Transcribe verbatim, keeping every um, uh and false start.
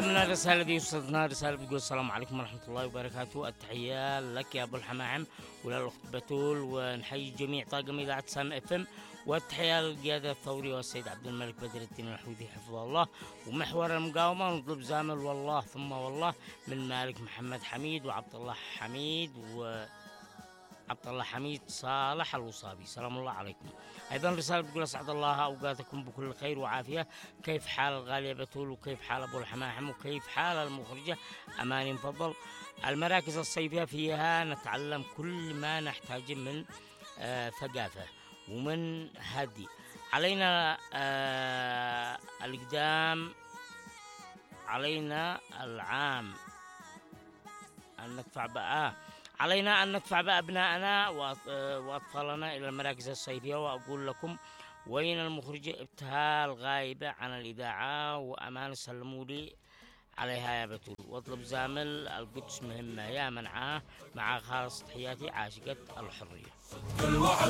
من الرسالة دي وصلتنا رسالة بتقول السلام عليكم ورحمة الله وبركاته. التحية لك يا أبو الحماعم وللأخت بتول، ونحيي جميع طاقم إذاعة سان اف ام، والتحية للقيادة الثوري والسيد عبد الملك بدر الدين الحوثي حفظه الله، ومحور المقاومة ونطلب زامل والله ثم والله من مالك محمد حميد وعبد الله حميد و عبد الله حميد صالح الوصابي. سلام الله عليكم. أيضا رسالة بتقول أسعد الله أوقاتكم بكل خير وعافية. كيف حال الغالية بتول، وكيف حال أبو الحماحم، وكيف حال المخرجة أماني مفضل. المراكز الصيفية فيها نتعلم كل ما نحتاج من آه ثقافة ومن هدي. علينا آه الإقدام، علينا العام أن ندفع بقى علينا أن ندفع بأبنائنا وأطفالنا إلى المراكز الصيفية. وأقول لكم وين المخرجة ابتهال غايبة عن الإذاعة، وأمان سلموا لي عليها يا بتول، واطلب زامل القدس مهمة يا منعاه، مع خالص تحياتي عاشقة الحرية.